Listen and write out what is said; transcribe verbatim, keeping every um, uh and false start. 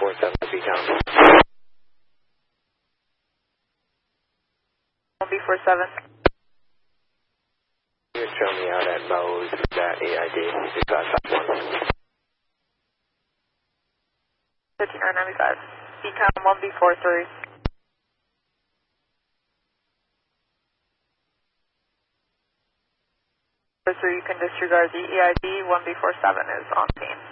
four seven to Beacon. one B four seven. Just show me out at Moe's, that A I D, six five five one. fifty-nine ninety-five. Beacon one B four three. So you can disregard the E I D, one B four seven is on scene.